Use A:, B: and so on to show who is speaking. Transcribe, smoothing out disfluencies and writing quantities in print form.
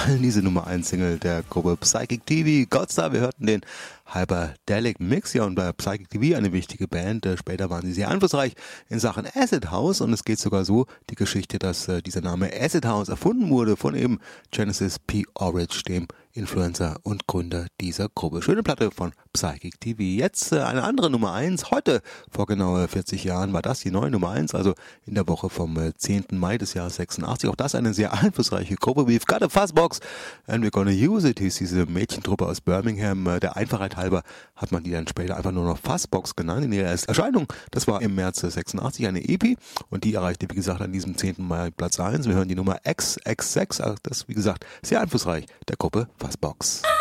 A: gefallen, diese Nummer 1 Single der Gruppe Psychic TV. Godstar, wir hörten den Hyperdelic Mix, ja, und bei Psychic TV eine wichtige Band. Später waren sie sehr einflussreich in Sachen Acid House und es geht sogar so, die Geschichte, dass dieser Name Acid House erfunden wurde von eben Genesis P. Orridge, dem Influencer und Gründer dieser Gruppe. Schöne Platte von Psychic TV. Jetzt eine andere Nummer 1. Heute, vor genau 40 Jahren, war das die neue Nummer 1, also in der Woche vom 10. Mai des Jahres 86. Auch das eine sehr einflussreiche Gruppe. We've got a Fuzzbox and we're gonna use it, hieß diese Mädchentruppe aus Birmingham. Der Einfachheit halber hat man die dann später einfach nur noch Fuzzbox genannt in ihrer ersten Erscheinung. Das war im März 86 eine EP und die erreichte, wie gesagt, an diesem 10. Mai Platz 1. Wir hören die Nummer XX6, das ist, wie gesagt, sehr einflussreich der Gruppe Fuzzbox.